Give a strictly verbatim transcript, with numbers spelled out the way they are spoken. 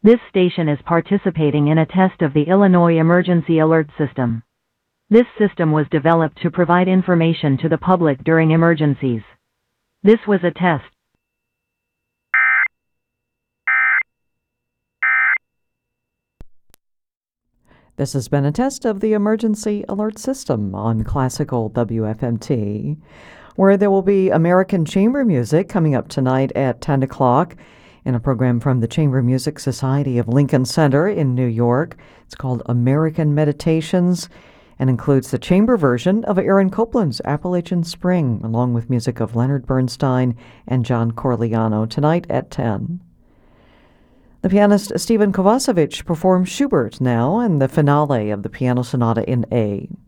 This station is participating in a test of the Illinois Emergency Alert System. This system was developed to provide information to the public during emergencies. This was a test. This has been a test of the Emergency Alert System on Classical W F M T, where there will be American Chamber Music coming up tonight at ten o'clock in a program from the Chamber Music Society of Lincoln Center in New York. It's called American Meditations and includes the chamber version of Aaron Copland's Appalachian Spring, along with music of Leonard Bernstein and John Corigliano, tonight at ten. The pianist Stephen Kovacevic performs Schubert now in the finale of the Piano Sonata in A.